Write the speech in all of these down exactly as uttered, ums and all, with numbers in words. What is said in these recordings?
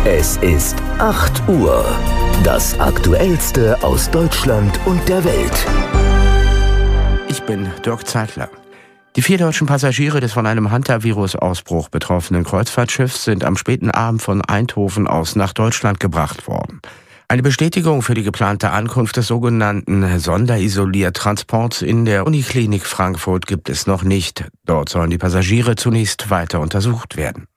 Es ist acht Uhr. Das Aktuellste aus Deutschland und der Welt. Ich bin Dirk Zeitler. Die vier deutschen Passagiere des von einem Hantavirus-Ausbruch betroffenen Kreuzfahrtschiffs sind am späten Abend von Eindhoven aus nach Deutschland gebracht worden. Eine Bestätigung für die geplante Ankunft des sogenannten Sonderisoliertransports in der Uniklinik Frankfurt gibt es noch nicht. Dort sollen die Passagiere zunächst weiter untersucht werden.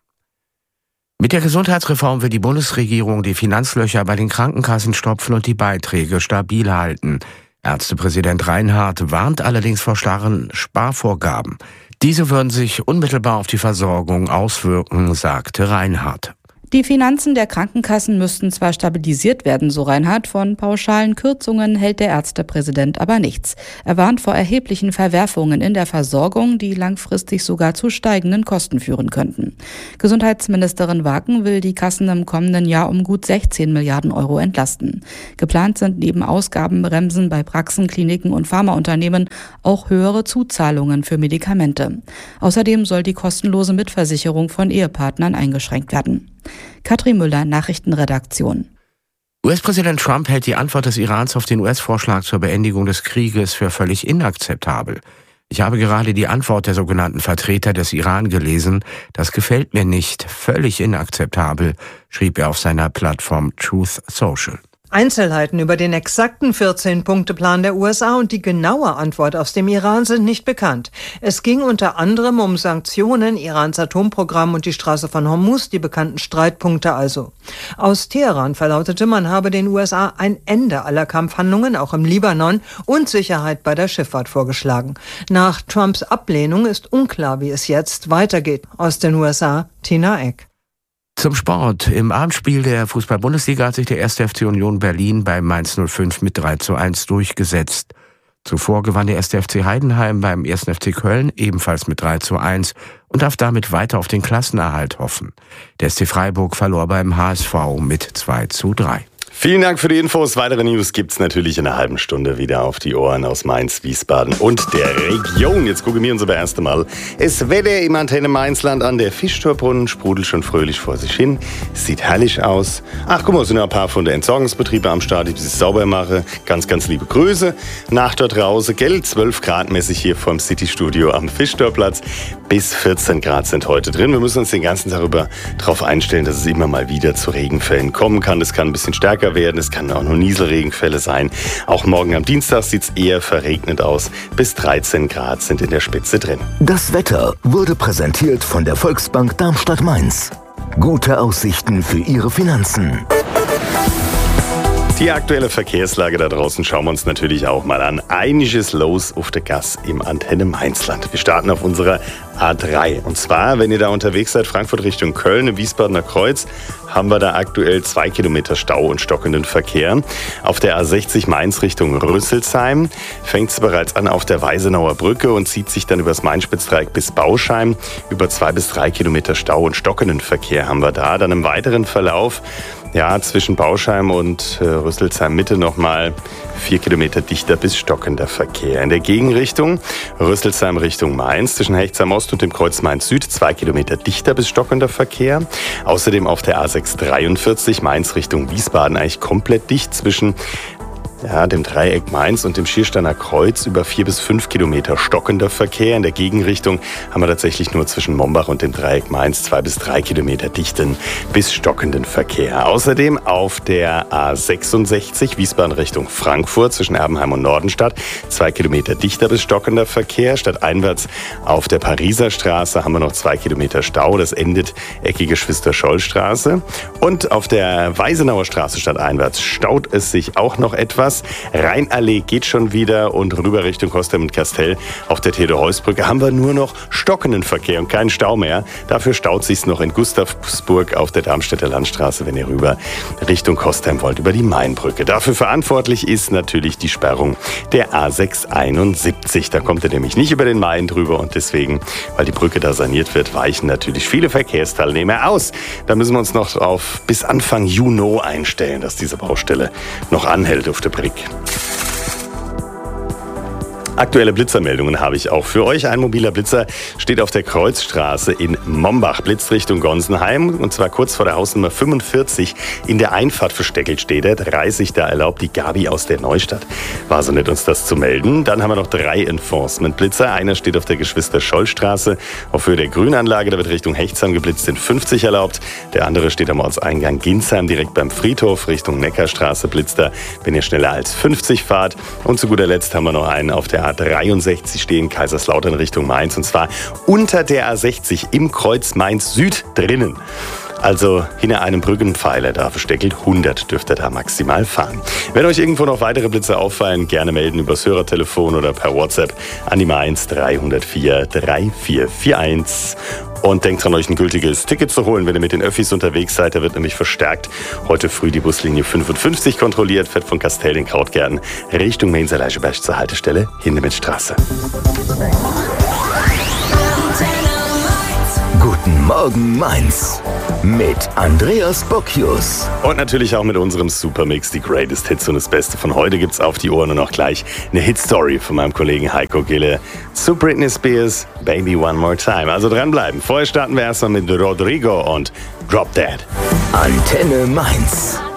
Mit der Gesundheitsreform will die Bundesregierung die Finanzlöcher bei den Krankenkassen stopfen und die Beiträge stabil halten. Ärztepräsident Reinhardt warnt allerdings vor starren Sparvorgaben. Diese würden sich unmittelbar auf die Versorgung auswirken, sagte Reinhardt. Die Finanzen der Krankenkassen müssten zwar stabilisiert werden, so Reinhardt, von pauschalen Kürzungen hält der Ärztepräsident aber nichts. Er warnt vor erheblichen Verwerfungen in der Versorgung, die langfristig sogar zu steigenden Kosten führen könnten. Gesundheitsministerin Waken will die Kassen im kommenden Jahr um gut sechzehn Milliarden Euro entlasten. Geplant sind neben Ausgabenbremsen bei Praxen, Kliniken und Pharmaunternehmen auch höhere Zuzahlungen für Medikamente. Außerdem soll die kostenlose Mitversicherung von Ehepartnern eingeschränkt werden. Katrin Müller, Nachrichtenredaktion. U S-Präsident Trump hält die Antwort des Irans auf den U S-Vorschlag zur Beendigung des Krieges für völlig inakzeptabel. Ich habe gerade die Antwort der sogenannten Vertreter des Iran gelesen. Das gefällt mir nicht. Völlig inakzeptabel, schrieb er auf seiner Plattform Truth Social. Einzelheiten über den exakten vierzehn-Punkte-Plan der U S A und die genaue Antwort aus dem Iran sind nicht bekannt. Es ging unter anderem um Sanktionen, Irans Atomprogramm und die Straße von Hormuz, die bekannten Streitpunkte also. Aus Teheran verlautete, man habe den U S A ein Ende aller Kampfhandlungen, auch im Libanon, und Sicherheit bei der Schifffahrt vorgeschlagen. Nach Trumps Ablehnung ist unklar, wie es jetzt weitergeht. Aus den U S A, Tina Eck. Zum Sport. Im Abendspiel der Fußball-Bundesliga hat sich der erste F C Union Berlin bei Mainz null fünf mit drei zu eins durchgesetzt. Zuvor gewann der erste F C Heidenheim beim ersten F C Köln ebenfalls mit drei zu eins und darf damit weiter auf den Klassenerhalt hoffen. Der S C Freiburg verlor beim H S V mit zwei zu drei. Vielen Dank für die Infos. Weitere News gibt's natürlich in einer halben Stunde wieder auf die Ohren aus Mainz, Wiesbaden und der Region. Jetzt gucken wir uns aber erst einmal das Wetter im Antenne Mainzland an. Der Fischtorbrunnen sprudelt schon fröhlich vor sich hin. Sieht herrlich aus. Ach, guck mal, es sind ein paar von der Entsorgungsbetriebe am Start, die sich sauber machen. Ganz, ganz liebe Grüße. Nach dort raus, gell? zwölf Grad mäßig hier vom Citystudio am Fischtorplatz. Bis vierzehn Grad sind heute drin. Wir müssen uns den ganzen Tag über darauf einstellen, dass es immer mal wieder zu Regenfällen kommen kann. Es kann ein bisschen stärker werden. Es kann auch nur Nieselregenfälle sein. Auch morgen am Dienstag sieht es eher verregnet aus. Bis dreizehn Grad sind in der Spitze drin. Das Wetter wurde präsentiert von der Volksbank Darmstadt-Mainz. Gute Aussichten für Ihre Finanzen. Die aktuelle Verkehrslage da draußen schauen wir uns natürlich auch mal an. Einiges los auf der Gas im Antenne Mainzland. Wir starten auf unserer A drei. Und zwar, wenn ihr da unterwegs seid, Frankfurt Richtung Köln, im Wiesbadener Kreuz, haben wir da aktuell zwei Kilometer Stau und stockenden Verkehr. Auf der A sechzig Mainz Richtung Rüsselsheim fängt es bereits an auf der Weisenauer Brücke und zieht sich dann übers Main-Spitz-Dreieck bis Bauscheim. Über zwei bis drei Kilometer Stau und stockenden Verkehr haben wir da. Dann im weiteren Verlauf, ja, zwischen Bauscheim und äh, Rüsselsheim Mitte nochmal vier Kilometer dichter bis stockender Verkehr. In der Gegenrichtung Rüsselsheim Richtung Mainz zwischen Hechtsheim Ost und dem Kreuz Mainz Süd zwei Kilometer dichter bis stockender Verkehr. Außerdem auf der A sechs dreiundvierzig Mainz Richtung Wiesbaden eigentlich komplett dicht zwischen ja, dem Dreieck Mainz und dem Schiersteiner Kreuz über vier bis fünf Kilometer stockender Verkehr. In der Gegenrichtung haben wir tatsächlich nur zwischen Mombach und dem Dreieck Mainz zwei bis drei Kilometer dichten bis stockenden Verkehr. Außerdem auf der A sechsundsechzig Wiesbaden Richtung Frankfurt zwischen Erbenheim und Nordenstadt zwei Kilometer dichter bis stockender Verkehr. Stadteinwärts auf der Pariser Straße haben wir noch zwei Kilometer Stau. Das endet eckige Schwister-Scholl-Straße. Und auf der Weisenauer Straße stadteinwärts staut es sich auch noch etwas. Rheinallee geht schon wieder und rüber Richtung Kostheim und Kastell. Auf der Theodor-Heuss-Brücke haben wir nur noch stockenden Verkehr und keinen Stau mehr. Dafür staut sich's noch in Gustavsburg auf der Darmstädter Landstraße, wenn ihr rüber Richtung Kostheim wollt, über die Mainbrücke. Dafür verantwortlich ist natürlich die Sperrung der A sechs einundsiebzig. Da kommt ihr nämlich nicht über den Main drüber und deswegen, weil die Brücke da saniert wird, weichen natürlich viele Verkehrsteilnehmer aus. Da müssen wir uns noch auf bis Anfang Juni einstellen, dass diese Baustelle noch anhält auf der Brick. Aktuelle Blitzermeldungen habe ich auch für euch. Ein mobiler Blitzer steht auf der Kreuzstraße in Mombach, blitzt Richtung Gonsenheim, und zwar kurz vor der Hausnummer fünfundvierzig. In der Einfahrt für Steckelstede dreißig, da erlaubt die Gabi aus der Neustadt. War so nett, uns das zu melden. Dann haben wir noch drei Enforcement-Blitzer. Einer steht auf der Geschwister-Scholl-Straße auf Höhe der Grünanlage, da wird Richtung Hechtsheim geblitzt, sind fünfzig erlaubt. Der andere steht am Ortseingang Ginsheim, direkt beim Friedhof, Richtung Neckarstraße blitzt er, wenn ihr schneller als fünfzig fahrt. Und zu guter Letzt haben wir noch einen auf der A dreiundsechzig stehen, Kaiserslautern Richtung Mainz, und zwar unter der A sechzig im Kreuz Mainz Süd drinnen. Also hinter einem Brückenpfeiler da versteckelt, hundert dürft ihr da maximal fahren. Wenn euch irgendwo noch weitere Blitze auffallen, gerne melden übers Hörertelefon oder per WhatsApp an die Mainz drei null vier drei vier vier eins. Und denkt dran, euch ein gültiges Ticket zu holen, wenn ihr mit den Öffis unterwegs seid. Da wird nämlich verstärkt heute früh die Buslinie fünfundfünfzig kontrolliert, fährt von Kastell in Krautgärten Richtung Mainzer-Leischeberg zur Haltestelle Hindemithstraße. Guten Morgen Mainz mit Andreas Bocchius. Und natürlich auch mit unserem Supermix, die Greatest Hits, und das Beste von heute gibt's auf die Ohren, und auch gleich eine Hitstory von meinem Kollegen Heiko Gille zu Britney Spears, Baby One More Time. Also dranbleiben. Vorher starten wir erstmal mit Rodrigo und Drop Dead. Antenne Mainz.